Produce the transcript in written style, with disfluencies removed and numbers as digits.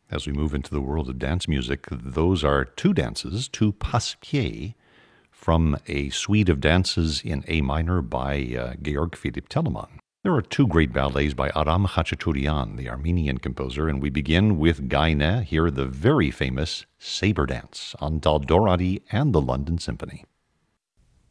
As we move into the world of dance music, those are two dances, two pasquiers, from a suite of dances in A minor by Georg Philipp Telemann. There are two great ballets by Aram Khachaturian, the Armenian composer, and we begin with Gaine, here the very famous Sabre Dance on Dal Doradi and the London Symphony.